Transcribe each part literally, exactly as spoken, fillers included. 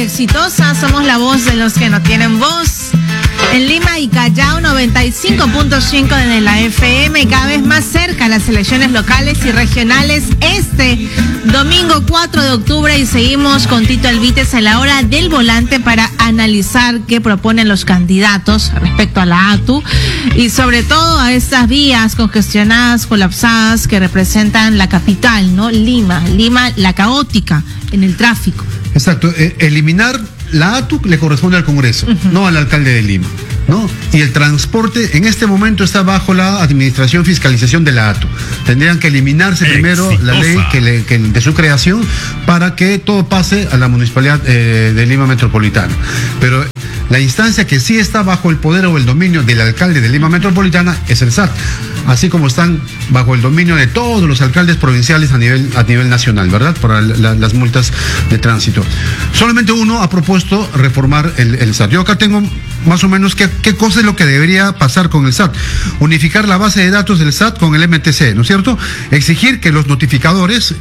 exitosa, somos la voz de los que no tienen voz. En Lima y Callao, noventa y cinco punto cinco desde la F M, cada vez más cerca las elecciones locales y regionales este domingo cuatro de octubre, y seguimos con Tito Alvites a la hora del volante para analizar qué proponen los candidatos respecto a la A T U y sobre todo a estas vías congestionadas, colapsadas que representan la capital, ¿no? Lima, Lima, la caótica en el tráfico. Exacto, eh, eliminar la A T U le corresponde al Congreso, uh-huh. no al alcalde de Lima, ¿no? Y el transporte en este momento está bajo la administración fiscalización de la A T U. Tendrían que eliminarse primero Exitosa. la ley que, le, que de su creación para que todo pase a la municipalidad eh, de Lima Metropolitana. Pero la instancia que sí está bajo el poder o el dominio del alcalde de Lima Metropolitana es el S A T, así como están bajo el dominio de todos los alcaldes provinciales a nivel, a nivel nacional, ¿verdad? Para la, las multas de tránsito. Solamente uno ha propuesto reformar el, el S A T. Yo acá tengo más o menos qué, qué cosa es lo que debería pasar con el S A T. Unificar la base de datos del S A T con el M T C, ¿no es cierto? Exigir que los notificadores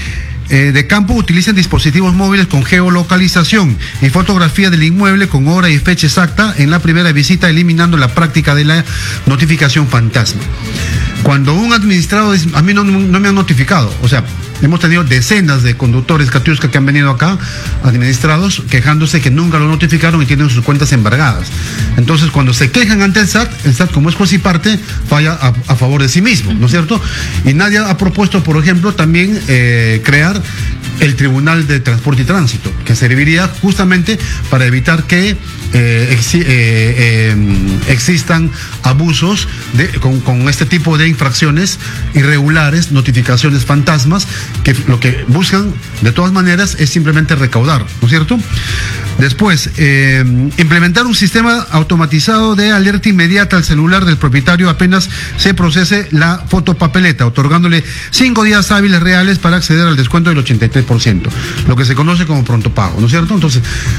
Eh, de campo utilicen dispositivos móviles con geolocalización y fotografía del inmueble con hora y fecha exacta en la primera visita, eliminando la práctica de la notificación fantasma. Cuando un administrado dice, a mí no, no me han notificado, o sea, hemos tenido decenas de conductores Catiusca que han venido acá, administrados, quejándose que nunca lo notificaron y tienen sus cuentas embargadas. Entonces, cuando se quejan ante el S A T, el S A T, como es juez y parte, falla a, a favor de sí mismo, ¿no es cierto? Y nadie ha propuesto, por ejemplo, también eh, crear el Tribunal de Transporte y Tránsito, que serviría justamente para evitar que eh, exi- eh, eh, existan abusos de, con, con este tipo de infracciones irregulares, notificaciones fantasmas, que lo que buscan de todas maneras es simplemente recaudar, ¿no es cierto? Después, eh, implementar un sistema automatizado de alerta inmediata al celular del propietario apenas se procese la fotopapeleta, otorgándole cinco días hábiles reales para acceder al descuento del ochenta y tres por ciento, lo que se conoce como pronto pago, ¿no es cierto? Entonces,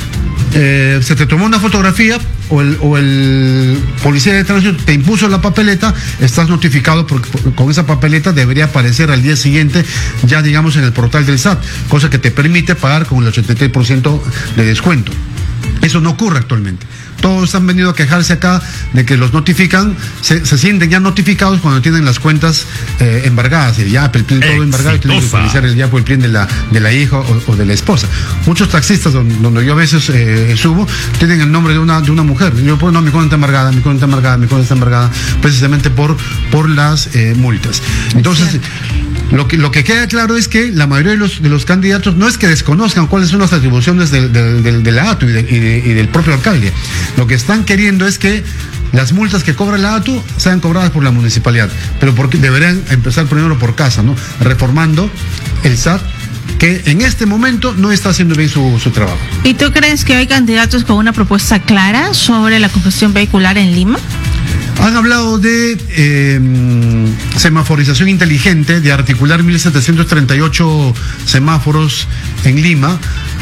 eh, se te tomó una fotografía o el, o el policía de tránsito te impuso la papeleta, estás notificado porque con esa papeleta debería aparecer al día siguiente ya digamos en el portal del S A T, cosa que te permite pagar con el ochenta y tres por ciento de descuento. Eso no ocurre actualmente. Todos han venido a quejarse acá de que los notifican, se, se sienten ya notificados cuando tienen las cuentas eh, embargadas, el YAP, el PLIN, todo embargado, y tienen que utilizar el YAP o el PLIN de la, de la hija o, o de la esposa. Muchos taxistas donde, donde yo a veces eh, subo, tienen el nombre de una, de una mujer. Yo pues no, mi cuenta está embargada, mi cuenta está embargada, mi cuenta está embargada, precisamente por, por las eh, multas. Entonces, Lo que, lo que queda claro es que la mayoría de los, de los candidatos no es que desconozcan cuáles son las atribuciones de, de, de, de la A T U y, de, y, de, y del propio alcalde. Lo que están queriendo es que las multas que cobra la A T U sean cobradas por la municipalidad, pero porque deberían empezar primero por casa, ¿no? Reformando el S A T, que en este momento no está haciendo bien su, su trabajo. ¿Y tú crees que hay candidatos con una propuesta clara sobre la congestión vehicular en Lima? Han hablado de eh, semaforización inteligente, de articular mil setecientos treinta y ocho semáforos en Lima.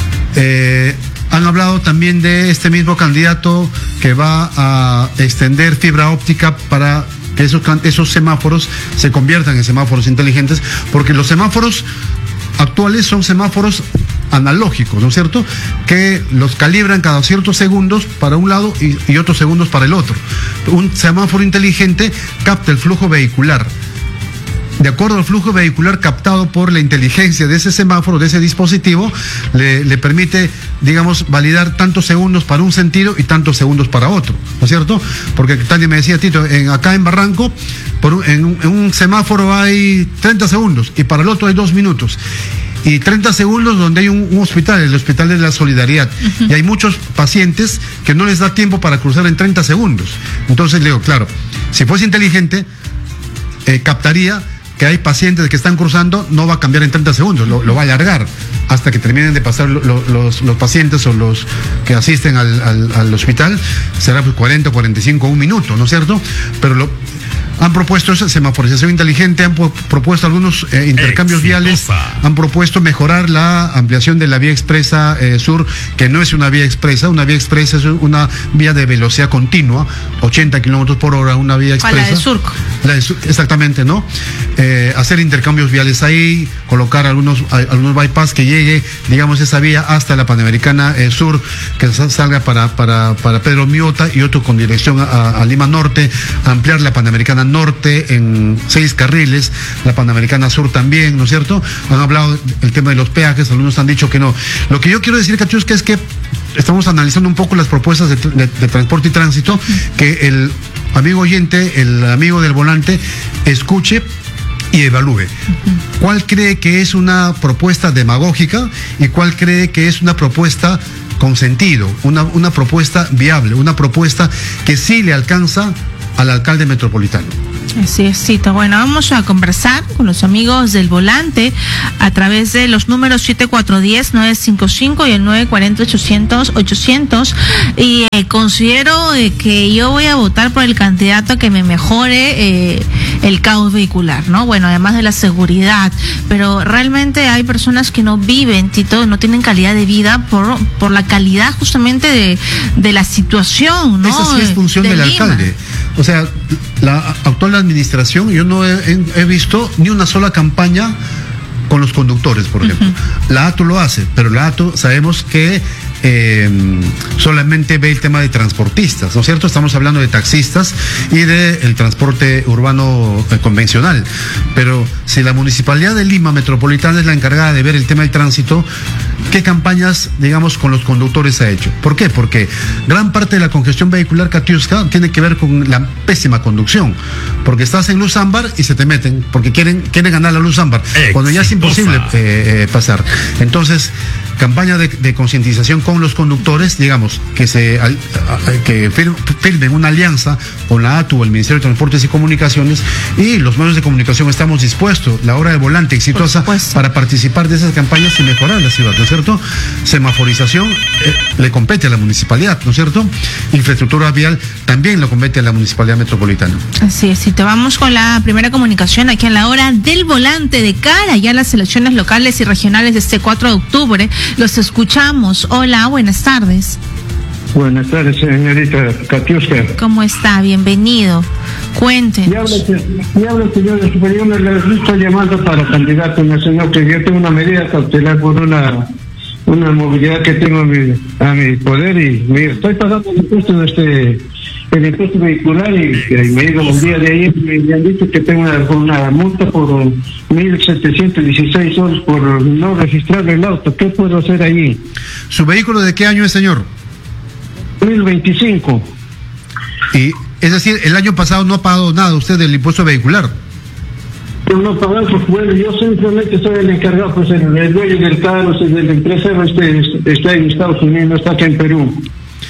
Eh, han hablado también de este mismo candidato que va a extender fibra óptica para que esos, esos semáforos se conviertan en semáforos inteligentes, porque los semáforos actuales son semáforos analógicos, ¿no es cierto?, que los calibran cada ciertos segundos para un lado y, y otros segundos para el otro. Un semáforo inteligente capta el flujo vehicular. De acuerdo al flujo vehicular captado por la inteligencia de ese semáforo, de ese dispositivo, le, le permite, digamos, validar tantos segundos para un sentido y tantos segundos para otro, ¿no es cierto? Porque tal y me decía Tito, en, acá en Barranco, por un, en, un, en un semáforo hay treinta segundos y para el otro hay dos minutos. Y treinta segundos donde hay un, un hospital, el Hospital de la Solidaridad. Uh-huh. Y hay muchos pacientes que no les da tiempo para cruzar en treinta segundos. Entonces le digo, claro, si fuese inteligente, eh, captaría que hay pacientes que están cruzando, no va a cambiar en treinta segundos, lo, lo va a alargar hasta que terminen de pasar lo, lo, los, los pacientes o los que asisten al, al, al hospital, será pues cuarenta, cuarenta y cinco, un minuto, ¿no es cierto? Pero lo... Han propuesto esa semaforización inteligente, han po- propuesto algunos eh, intercambios Exitosa. viales, han propuesto mejorar la ampliación de la vía expresa eh, sur, que no es una vía expresa, una vía expresa es una vía de velocidad continua, ochenta kilómetros por hora, una vía expresa. la de Surco. La de Sur, exactamente, ¿no? Eh, hacer intercambios viales ahí, colocar algunos, a- algunos bypass que llegue, digamos, esa vía hasta la Panamericana eh, Sur, que sa- salga para, para, para Pedro Miota y otro con dirección a, a Lima Norte, ampliar la Panamericana Norte en seis carriles, la Panamericana Sur también, ¿no es cierto? Han hablado del tema de los peajes, algunos han dicho que no. Lo que yo quiero decir, Katiuska, es que estamos analizando un poco las propuestas de, de- de transporte y tránsito, que el amigo oyente, el amigo del volante, escuche y evalúe. ¿Cuál cree que es una propuesta demagógica y cuál cree que es una propuesta con sentido, una, una propuesta viable, una propuesta que sí le alcanza al alcalde metropolitano? Así es, Cito. Bueno, vamos a conversar con los amigos del volante a través de los números siete cuatro uno cero nueve cinco cinco y el nueve cuatro cero ochocientos ochocientos. Y eh, considero eh, que yo voy a votar por el candidato que me mejore eh, el caos vehicular, ¿no? Bueno, además de la seguridad, pero realmente hay personas que no viven, Tito, no tienen calidad de vida por, por la calidad justamente de, de la situación, ¿no? Esa sí es función de del Lima. alcalde. O sea, la actual administración, yo no he, he- he visto ni una sola campaña con los conductores, por ejemplo. Uh-huh. La A T U lo hace, pero la A T U sabemos que eh, solamente ve el tema de transportistas, ¿no es cierto? Estamos hablando de taxistas y del transporte urbano eh, convencional. Pero si la Municipalidad de Lima Metropolitana es la encargada de ver el tema del tránsito, ¿qué campañas, digamos, con los conductores ha hecho? ¿Por qué? Porque gran parte de la congestión vehicular, Katiuska, tiene que ver con la pésima conducción. Porque estás en luz ámbar y se te meten, porque quieren, quieren ganar la luz ámbar, Exitosa. cuando ya es imposible eh, eh, pasar. Entonces, campaña de, de concientización con los conductores, digamos, que se al, a, que fir, firmen una alianza con la A T U, el Ministerio de Transportes y Comunicaciones, y los medios de comunicación estamos dispuestos, la hora de volante exitosa, para participar de esas campañas y mejorar la ciudad, ¿no es cierto? Semaforización eh, le compete a la municipalidad, ¿no es cierto? Infraestructura vial también le compete a la municipalidad metropolitana. Así es, si te vamos con la primera comunicación aquí en la hora del volante de cara ya a las elecciones locales y regionales de este cuatro de octubre. Los escuchamos. Hola, buenas tardes. Buenas tardes, señorita Katiuska. ¿Cómo está? Bienvenido. Cuéntenos. Y habla, y habla señor superior, le estoy llamando para candidato nacional, que yo tengo una medida cautelar por una una movilidad que tengo a mi, a mi poder y me estoy pagando el impuesto de este el impuesto vehicular y, y me digo el día de ayer me, me han dicho que tengo una, una multa por mil setecientos dieciséis soles por no registrar el auto. ¿Qué puedo hacer allí? ¿Su vehículo de qué año es, señor? mil veinticinco. Y es decir, el año pasado no ha pagado nada usted del impuesto vehicular. Yo no pago, pues bueno, yo simplemente soy el encargado, pues el, el dueño del carro, el del empresario este, está en Estados Unidos, no está acá en Perú.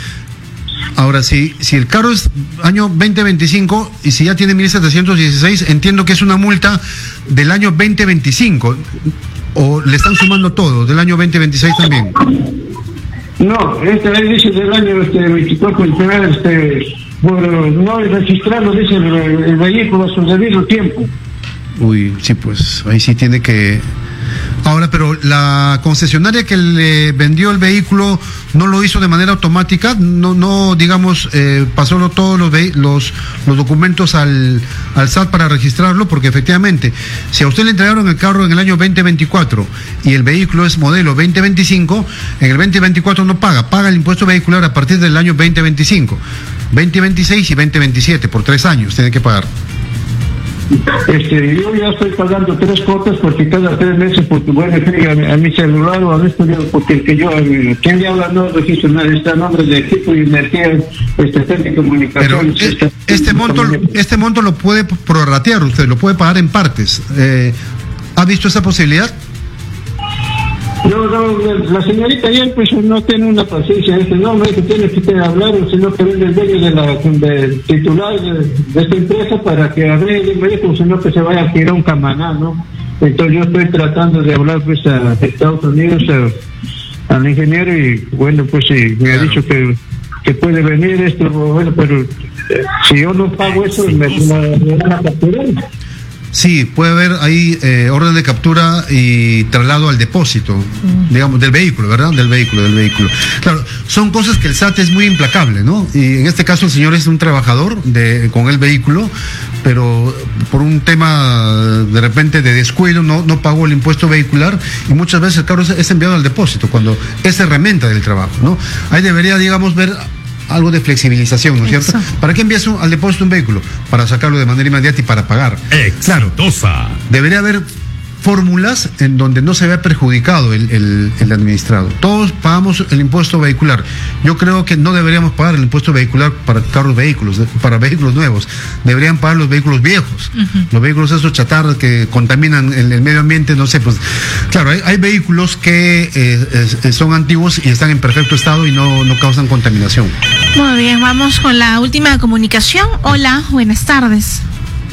Ahora, si, si el carro es año veinte veinticinco y si ya tiene mil setecientos dieciséis, entiendo que es una multa del año veinte veinticinco. ¿O le están sumando todo, del año veinte veintiséis también? No, este ahí dice del año este, veinticuatro, veintinueve, este, por no registrarlo, dice el, el vehículo a su debido tiempo. Uy, sí, pues ahí sí tiene que... Ahora, pero la concesionaria que le vendió el vehículo no lo hizo de manera automática, no, no digamos, eh, pasó lo- todos los, ve- los los documentos al, al S A T para registrarlo, porque efectivamente, si a usted le entregaron el carro en el año veinte veinticuatro y el vehículo es modelo veinte veinticinco, en el veinte veinticuatro no paga, paga el impuesto vehicular a partir del año veinte veinticinco, veinte veintiséis y veinte veintisiete, por tres años tiene que pagar. Este, yo ya estoy pagando tres cuotas porque cada tres meses, porque bueno, a mi, a mi celular o a esto, porque el que yo, eh, quien le habla no registro nada, está a nombre de equipo y energía, este, telecomunicaciones. Pero esta, este monto, este monto lo puede prorratear usted, lo puede pagar en partes. Eh, ¿Ha visto esa posibilidad? No, no, la señorita ayer pues no tiene una paciencia, este, no, me dice, tiene que hablar, sino que vende el dueño de la, del titular de, de esta empresa para que hable, me dijo, sino que se vaya a tirar un camaná, ¿no? Entonces yo estoy tratando de hablar pues a Estados Unidos, a, al ingeniero y bueno, pues sí, me Claro. ha dicho que, que puede venir esto, bueno, pero eh, si yo no pago eso, me, me, me van a capturar. Sí, puede haber ahí eh, orden de captura y traslado al depósito, mm. digamos, del vehículo, ¿verdad? Del vehículo, del vehículo. Claro, son cosas que el S A T es muy implacable, ¿no? Y en este caso el señor es un trabajador de, con el vehículo, pero por un tema de repente de descuido no, no pagó el impuesto vehicular y muchas veces el carro es, es enviado al depósito cuando es herramienta del trabajo, ¿no? Ahí debería, digamos, ver algo de flexibilización, ¿no es cierto? Eso. ¿Para qué envías un, al depósito un vehículo? Para sacarlo de manera inmediata y para pagar. Exitosa. Claro, debería haber fórmulas en donde no se vea perjudicado el, el, el administrado. Todos pagamos el impuesto vehicular. Yo creo que no deberíamos pagar el impuesto vehicular para carros vehículos, para vehículos nuevos. Deberían pagar los vehículos viejos, uh-huh. los vehículos esos chatarras que contaminan el, el medio ambiente, no sé, pues claro, hay, hay vehículos que eh, eh, son antiguos y están en perfecto estado y no, no causan contaminación. Muy bien, vamos con la última comunicación. Hola, buenas tardes.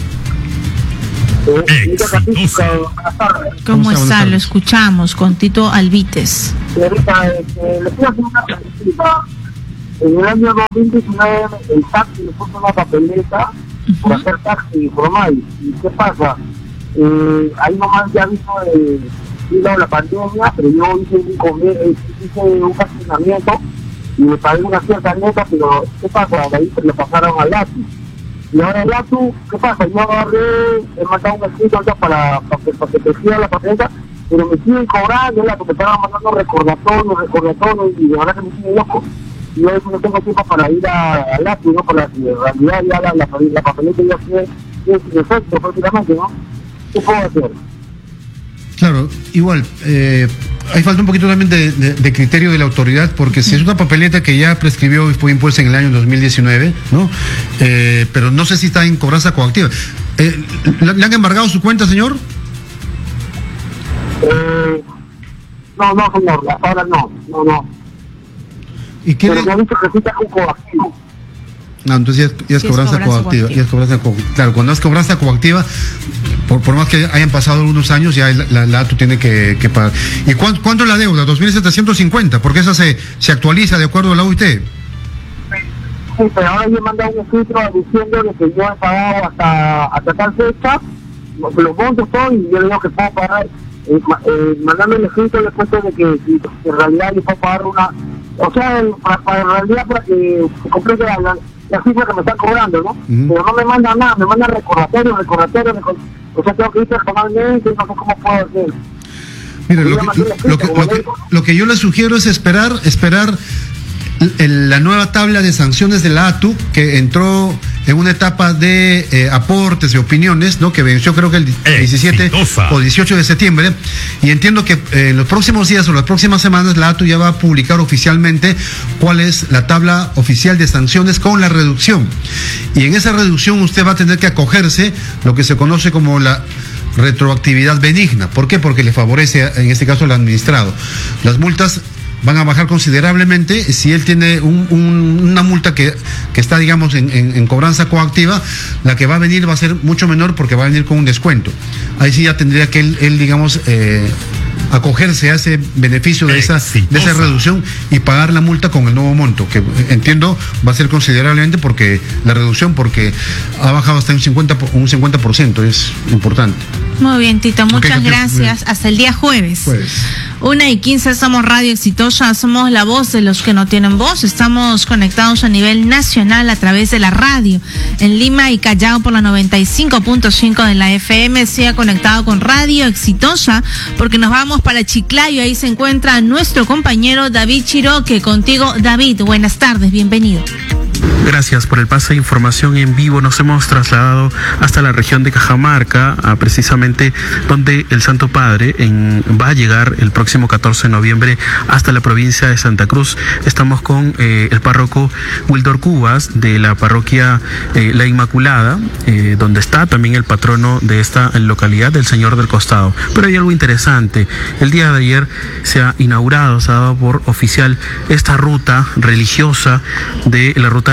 Exitosa. ¿Cómo está? Lo escuchamos con Tito Alvites. Señorita, este, le quiero hacer una pregunta. En el año dos mil diecinueve el taxi le puso una papeleta uh-huh. por hacer taxi informal. ¿Y qué pasa? Eh, ahí nomás ya vino eh, vino la pandemia, pero yo hice un, conven- hice un castigamiento y me pagué una cierta neta, pero ¿qué pasa? De ahí se le pasaron al lápiz. Y ahora el A T U, ¿qué pasa? Yo agarré, he mandado un escrito ya para, para, que, para que te siga la papeleta, pero me siguen cobrando, la que me estaban mandando recordatorios, recordatorios, y de verdad que me siguen loco. Y yo no tengo tiempo para ir al A T U, ¿no? Para en realidad ya la, la, la papeleta ya tiene sin efecto prácticamente, ¿no? ¿Qué puedo hacer? Claro, igual, eh, hay falta un poquito también de, de, de criterio de la autoridad, porque si es una papeleta que ya prescribió y fue impuesta en el año dos mil diecinueve, ¿no? Eh, pero no sé si está en cobranza coactiva. Eh, ¿Le han embargado su cuenta, señor? Eh, no, no, señor, ahora no, no, no. ¿Y qué pero le... me ha dicho que sí está con coactivo. No, entonces ya, ya es, sí, cobranza, es cobranza coactiva, coactiva. Ya es cobranza co- claro, cuando es cobranza coactiva, por, por más que hayan pasado algunos años, ya la, la, la A T U tiene que, que pagar. ¿Y cuánto, cuánto es la deuda? dos mil setecientos cincuenta, porque esa se, se actualiza de acuerdo a la U I T. Sí, pero ahora yo he mandado un escrito diciendo de que yo he pagado hasta, hasta tal fecha, los montos todo, y yo le digo que puedo pagar, eh, eh, mandando el escrito le he puesto de que, que en realidad yo puedo pagar una, o sea, el, para, para en realidad para que se complete la, la, la cifra que me están cobrando, ¿no? Uh-huh. Pero no me mandan nada, me mandan recordatorios, recordatorios, record... o sea, tengo que ir personalmente, no sé cómo puedo hacer. Mira, lo que, lo, que, lo, que, lo que yo le sugiero es esperar, esperar el, la nueva tabla de sanciones de la A T U, que entró en una etapa de eh, aportes y opiniones, ¿no? Que venció creo que el diecisiete Exitosa. O dieciocho de septiembre, y entiendo que eh, en los próximos días o las próximas semanas la A T U ya va a publicar oficialmente cuál es la tabla oficial de sanciones con la reducción, y en esa reducción usted va a tener que acogerse lo que se conoce como la retroactividad benigna. ¿Por qué? Porque le favorece en este caso al administrado. Las multas van a bajar considerablemente. Si él tiene un, un, una multa que, que está, digamos, en, en, en cobranza coactiva, la que va a venir va a ser mucho menor porque va a venir con un descuento. Ahí sí ya tendría que él, él digamos, eh, acogerse a ese beneficio de esa, de esa reducción y pagar la multa con el nuevo monto, que entiendo va a ser considerablemente porque la reducción, porque ha bajado hasta un cincuenta por ciento, un cincuenta por ciento, es importante. Muy bien, Tito, muchas okay, gracias. Bien. Hasta el día jueves. Jueves. Una y quince, somos Radio Exitosa, somos la voz de los que no tienen voz. Estamos conectados a nivel nacional a través de la radio. En Lima y Callao por la noventa y cinco punto cinco de la F M. Siga conectado con Radio Exitosa, porque nos vamos para Chiclayo. Ahí se encuentra nuestro compañero David Chiroque. Contigo, David, buenas tardes, bienvenido. Gracias por el pase de información en vivo. Nos hemos trasladado hasta la región de Cajamarca, a precisamente donde el Santo Padre en, va a llegar el próximo catorce de noviembre hasta la provincia de Santa Cruz. Estamos con eh, el párroco Wildor Cubas de la parroquia eh, La Inmaculada, eh, donde está también el patrono de esta localidad, el Señor del Costado. Pero hay algo interesante. El día de ayer se ha inaugurado, se ha dado por oficial esta ruta religiosa de la ruta de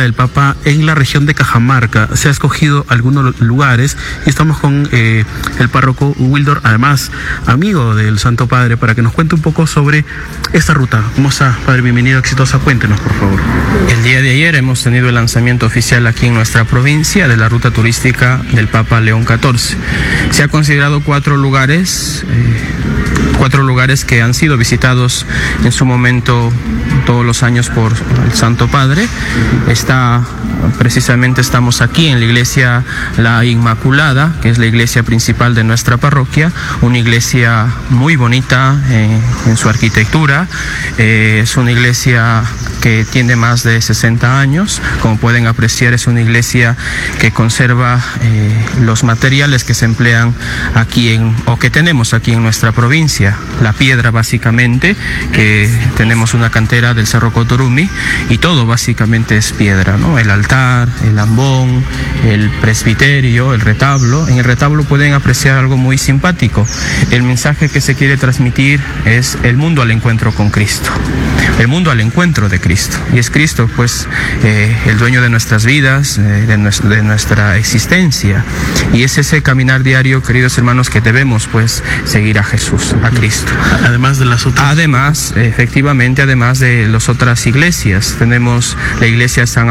del Papa en la región de Cajamarca. Se ha escogido algunos lugares y estamos con eh, el párroco Wildor, además amigo del Santo Padre, para que nos cuente un poco sobre esta ruta. ¿Cómo está, Padre? Bienvenido, exitosa. Cuéntenos, por favor. El día de ayer hemos tenido el lanzamiento oficial aquí en nuestra provincia de la ruta turística del Papa León catorce. Se ha considerado cuatro lugares, eh, cuatro lugares que han sido visitados en su momento todos los años por el Santo Padre. Está, precisamente estamos aquí en la iglesia La Inmaculada, que es la iglesia principal de nuestra parroquia, una iglesia muy bonita eh, en su arquitectura. Eh, es una iglesia que tiene más de sesenta años. Como pueden apreciar, es una iglesia que conserva eh, los materiales que se emplean aquí en, o que tenemos aquí en nuestra provincia. La piedra, básicamente, que tenemos una cantera del Cerro Cotorumi, y todo básicamente es piedra, ¿no? El altar, el ambón, el presbiterio, el retablo. En el retablo pueden apreciar algo muy simpático. El mensaje que se quiere transmitir es el mundo al encuentro con Cristo, el mundo al encuentro de Cristo. Y es Cristo, pues, eh, el dueño de nuestras vidas, eh, de, nuestra, de nuestra existencia. Y es ese caminar diario, queridos hermanos, que debemos, pues, seguir a Jesús, a Cristo. Además de las otras. Además, efectivamente, además de las otras iglesias, tenemos la iglesia San